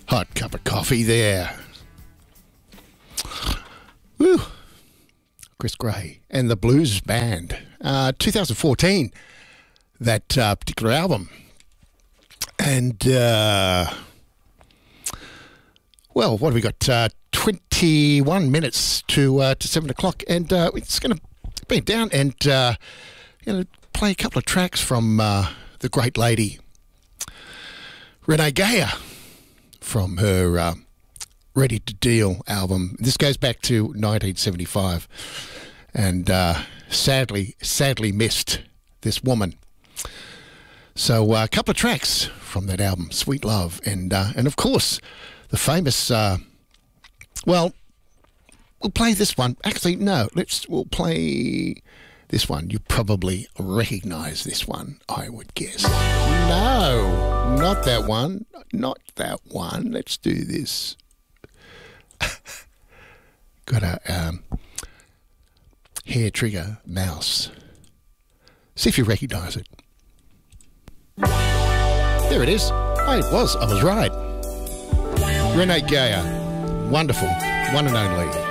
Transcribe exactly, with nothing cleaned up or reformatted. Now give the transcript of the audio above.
Hot cup of coffee there. Woo. Chris Gray and the Blues Band. Uh, twenty fourteen, that uh, particular album. And, uh, well, what have we got? Uh, twenty-one minutes to uh, to seven o'clock. And uh, it's going to be down and uh, you know, play a couple of tracks from uh, the great lady, Renee Geyer, from her uh, Ready to Deal album. This goes back to nineteen seventy-five, and uh, sadly, sadly missed this woman. So uh, a couple of tracks from that album, Sweet Love, and uh, and of course the famous. Uh, well, we'll play this one. Actually, no, let's we'll play this one. You probably recognise this one, I would guess. No, not that one. Not that one. Let's do this. Got a um, hair trigger mouse. See if you recognise it. There it is. Oh, it was. I was right. Renee Geyer. Wonderful. One and only.